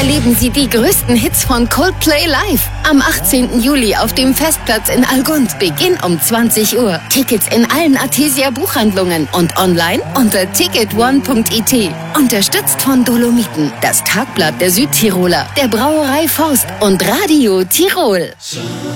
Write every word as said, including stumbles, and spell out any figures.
erleben Sie die größten Hits von Coldplay live. Am achtzehnten Juli auf dem Festplatz in Algund. Beginn um zwanzig Uhr. Tickets in allen Artesia Buchhandlungen und online unter ticket one punkt i t. Unterstützt von Dolomiten, das Tagblatt der Südtiroler, der Brauerei Forst und Radio Tirol.